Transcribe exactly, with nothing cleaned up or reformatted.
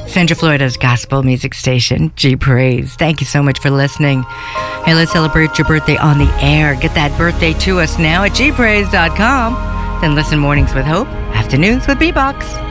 Central Florida's gospel music station, G Praise. Thank you so much for listening. Hey, let's celebrate your birthday on the air. Get that birthday to us now at g praise dot com. Then listen mornings with Hope, afternoons with B-Box.